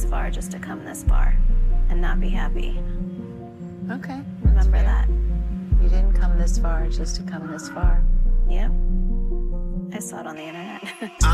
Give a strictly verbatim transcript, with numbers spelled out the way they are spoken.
this far just to come this far and not be happy. Okay. Remember that. You didn't come this far just to come this far. Yep. I saw it on the internet.